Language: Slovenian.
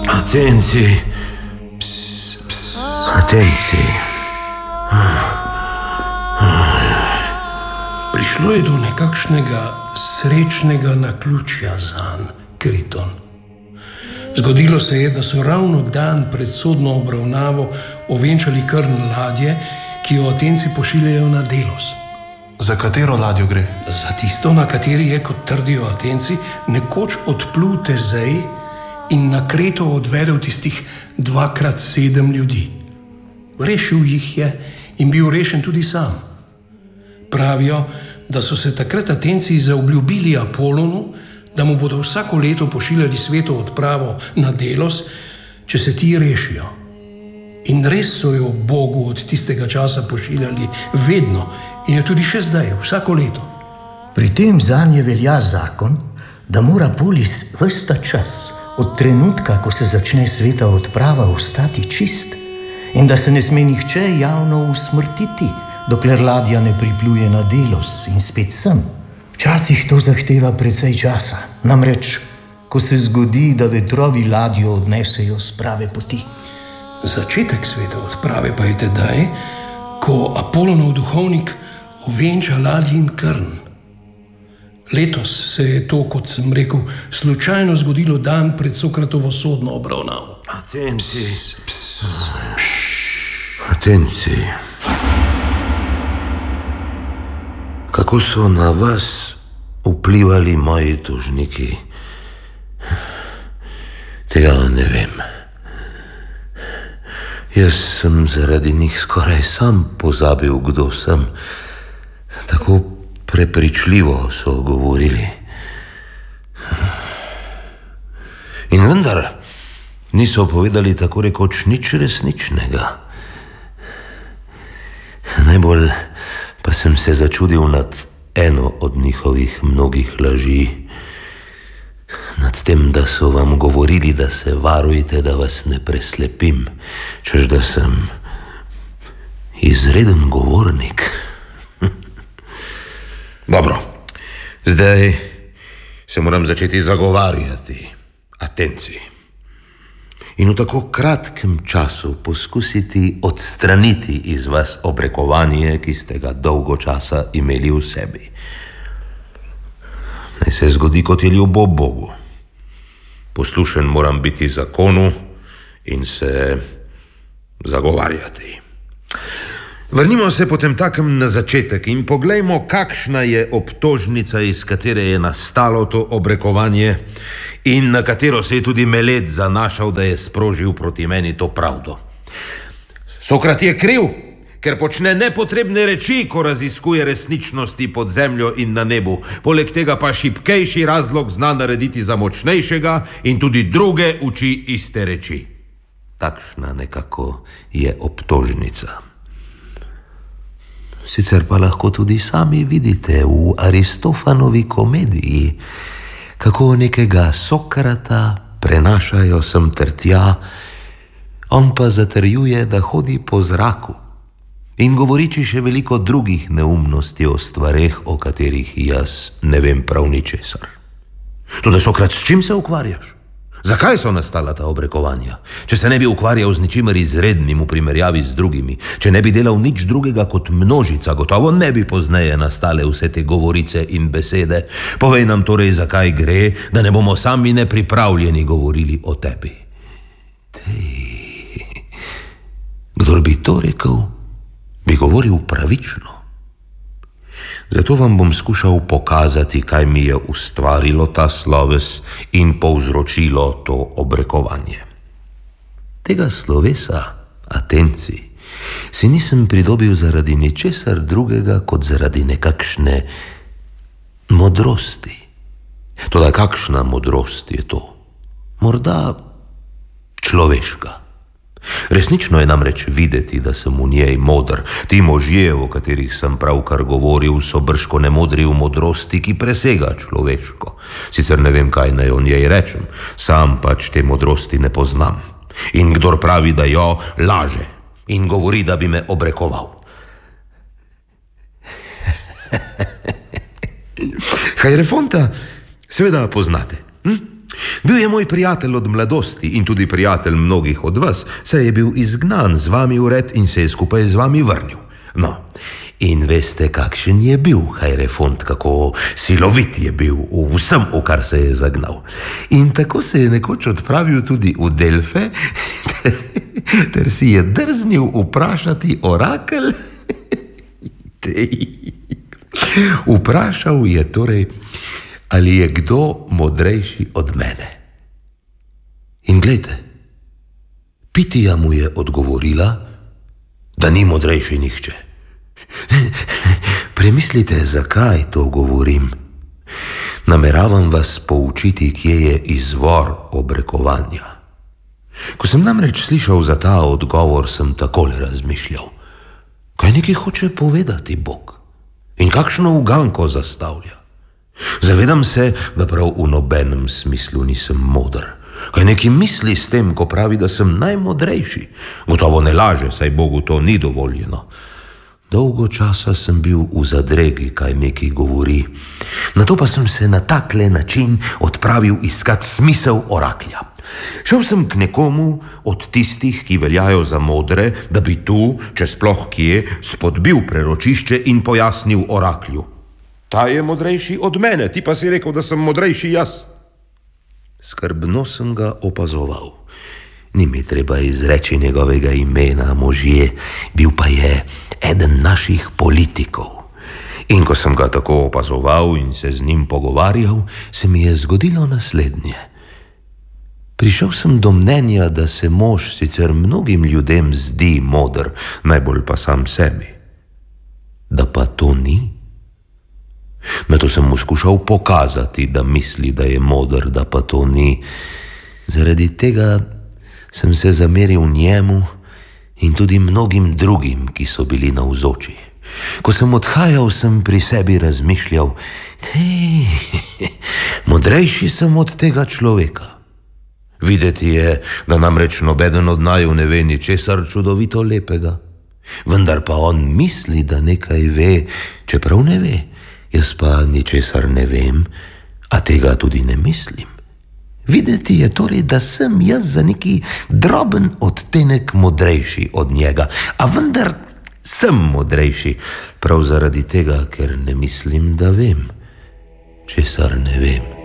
Atenci. Atenci. Prišlo je do nekakšnega srečnega naključja zanj, Kriton. Zgodilo se je, da so ravno dan pred sodno obravnavo ovenčali krn ladje, ki jo Atenci pošiljajo na Delos. Za katero ladjo gre? Za tisto, na kateri je, kot trdijo Atenci, nekoč odplul Tezej in na Kreto odvedel tistih 2x7 ljudi. Rešil jih je in bil rešen tudi sam. Pravijo, da so se takrat Atenci zaobljubili Apolonu, da mu bodo vsako leto pošiljali sveto odpravo na Delos, če se ti rešijo. In res so jo Bogu od tistega časa pošiljali vedno in jo tudi še zdaj, vsako leto. Pri tem zanje velja zakon, da mora polis ves ta čas, od trenutka, ko se začne sveta odprava, ostati čist in da se ne sme nihče javno usmrtiti, dokler ladja ne pripluje na Delos in spet sem. Včasih to zahteva precej časa, namreč, ko se zgodi, da vetrovi ladjo odnesejo s prave poti. Začetek svete odprave pa je tedaj, ko Apolonov duhovnik ovenča ladjin krn. Letos se je to, kot sem rekel, slučajno zgodilo dan pred Sokratovo sodno obravnavo. Atenci. Atenci. Kako so na vas vplivali moji tožniki? Tega ne vem. Jaz sem zaradi njih skoraj sam pozabil, kdo sem. Tako prepričljivo so govorili. In vendar niso povedali tako rekoč nič resničnega. Najbolj pa sem se začudil nad eno od njihovih mnogih laži. Nad tem, da so vam govorili, da se varujte, da vas ne preslepim, češ da sem izreden govornik. Dobro, zdaj se moram začeti zagovarjati, Atenci. In v tako kratkem času poskusiti odstraniti iz vas obrekovanje, ki ste ga dolgo časa imeli v sebi. Naj se zgodi, kot je ljubo Bogu. Poslušen moram biti zakonu in se zagovarjati. Vrnimo se potem takem na začetek in poglejmo, kakšna je obtožnica, iz katere je nastalo to obrekovanje in na katero se je tudi Melet zanašal, da je sprožil proti meni to pravdo. Sokrat je kriv, ker počne nepotrebne reči, ko raziskuje resničnosti pod zemljo in na nebu. Poleg tega pa šibkejši razlog zna narediti za močnejšega in tudi druge uči iste reči. Takšna nekako je obtožnica. Sicer pa lahko tudi sami vidite v Aristofanovi komediji, kako nekega Sokrata prenašajo sem ter tja, on pa zatrjuje, da hodi po zraku in govoriči še veliko drugih neumnosti o stvareh, o katerih jaz ne vem prav ničesar. Toda Sokrat, s čim se ukvarjaš? Zakaj so nastala ta obrekovanja? Če se ne bi ukvarjal z ničimer izrednim v primerjavi z drugimi, če ne bi delal nič drugega kot množica, gotovo ne bi pozneje nastale vse te govorice in besede. Povej nam torej, zakaj gre, da ne bomo sami nepripravljeni govorili o tebi. Kdor bi to rekel, bi govoril pravično. Zato vam bom skušal pokazati, kaj mi je ustvarilo ta sloves in povzročilo to obrekovanje. Tega slovesa, Atenci, si nisem pridobil zaradi ničesar drugega kot zaradi nekakšne modrosti. Toda kakšna modrost je to? Morda človeška. Resnično je namreč videti, da sem v njej modr. Ti možje, o katerih sem pravkar govoril, so bržkone modri v modrosti, ki presega človeško. Sicer ne vem, kaj naj o njej rečem, sam pač te modrosti ne poznam. In kdor pravi, da jo, laže in govori, da bi me obrekoval. Hajrefonta seveda poznate. Bil je moj prijatelj od mladosti in tudi prijatelj mnogih od vas, saj je bil izgnan z vami v red in se je skupaj z vami vrnil. No, in veste, kakšen je bil Hajrefont, kako silovit je bil v vsem, v kar se je zagnal. In tako se je nekoč odpravil tudi v Delfe, ter si je drznil vprašati orakelj. Vprašal je torej, ali je kdo modrejši od mene. In glejte, Pitija mu je odgovorila, da ni modrejši nihče. Premislite, zakaj to govorim. Nameravam vas poučiti, kje je izvor obrekovanja. Ko sem namreč slišal za ta odgovor, sem takole razmišljal. Kaj nekaj hoče povedati Bog? In kakšno uganko zastavlja? Zavedam se, da prav v nobenem smislu nisem moder. Kaj neki misli s tem, ko pravi, da sem najmodrejši? Gotovo ne laže, saj Bogu to ni dovoljeno. Dolgo časa sem bil v zadregi, kaj neki govori. Nato pa sem se na takle način odpravil iskat smisel oraklja. Šel sem k nekomu od tistih, ki veljajo za modre, da bi tu, če sploh kje, spodbil preročišče in pojasnil oraklju. Ta je modrejši od mene, ti pa si rekel, da sem modrejši jaz. Skrbno sem ga opazoval. Ni mi treba izreči njegovega imena, možje, bil pa je eden naših politikov. In ko sem ga tako opazoval in se z njim pogovarjal, se mi je zgodilo naslednje. Prišel sem do mnenja, da se mož sicer mnogim ljudem zdi moder, najbolj pa sam sebi. Da pa to ni. Nato sem mu skušal pokazati, da misli, da je moder, da pa to ni. Zaradi tega sem se zameril njemu in tudi mnogim drugim, ki so bili navzoči. Ko sem odhajal, sem pri sebi razmišljal, modrejši sem od tega človeka. Videti je, da namreč nobeden od naju ne ve ničesar čudovito lepega. Vendar pa on misli, da nekaj ve, čeprav ne ve. Jaz pa ničesar ne vem, a tega tudi ne mislim. Videti je torej, da sem jaz za neki droben odtenek modrejši od njega, a vendar sem modrejši, prav zaradi tega, ker ne mislim, da vem, česar ne vem.